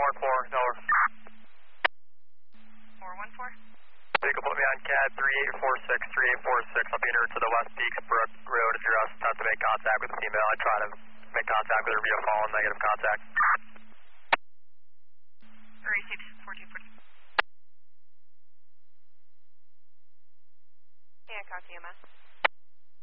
Mark 4, over. 414. You can put me on CAD 3846, 3846. I'll be near to the West Peaks Brook Road if you're tough to make contact with the female. I try to make contact with her via phone, negative contact. Received, 1440. Hancock EMS.